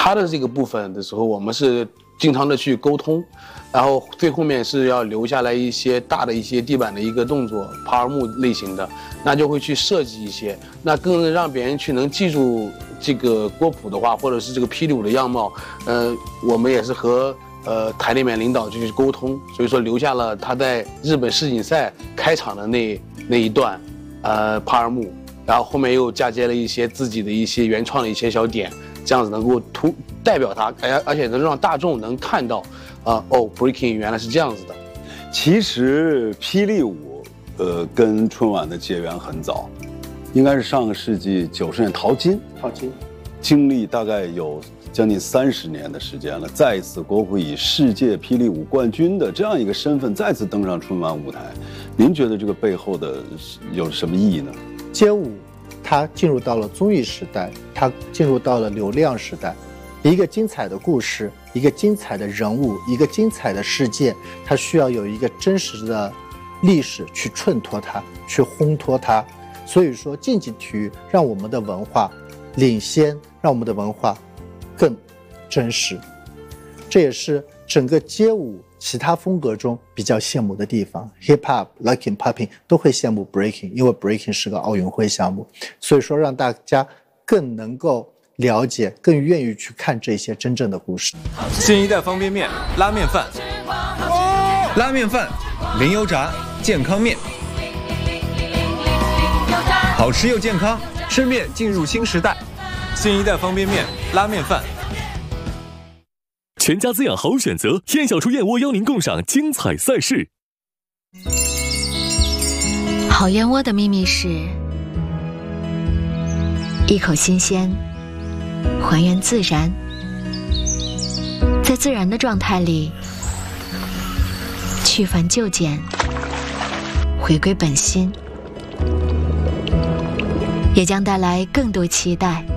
他的这个部分的时候，我们是经常的去沟通，然后最后面是要留下来一些大的一些地板的一个动作，帕尔木类型的，那就会去设计一些，那更能让别人去能记住这个郭璞的话，或者是这个霹雳舞的样貌。我们也是和台里面领导就去沟通，所以说留下了他在日本世锦赛开场的那一段，帕尔木，然后后面又嫁接了一些自己的一些原创的一些小点，这样子能够代表他，而且能让大众能看到，breaking 原来是这样子的。 其实霹雳舞，跟春晚的结缘很早，应该是上个世纪90年，淘金，经历大概有将近30年的时间了，再一次国会以世界霹雳舞冠军的这样一个身份再次登上春晚舞台，您觉得这个背后的有什么意义呢？ 街舞它进入到了综艺时代，它进入到了流量时代，一个精彩的故事，一个精彩的人物，一个精彩的事件，它需要有一个真实的历史去衬托它，去烘托它。所以说竞技体育让我们的文化领先，让我们的文化更真实，这也是整个街舞其他风格中比较羡慕的地方。 Hip Hop、Locking、Popping 都会羡慕 Breaking， 因为 Breaking 是个奥运会项目，所以说让大家更能够了解，更愿意去看这些真正的故事。 新一代方便面、拉面饭、拉面饭、零油炸健康面，好吃又健康，吃面进入新时代。新一代方便面、拉面饭。 全家滋养好选择，燕小厨燕窝邀您共赏精彩赛事。 好燕窝的秘密是一口新鲜，还原自然，在自然的状态里去繁就简，回归本心，也将带来更多期待。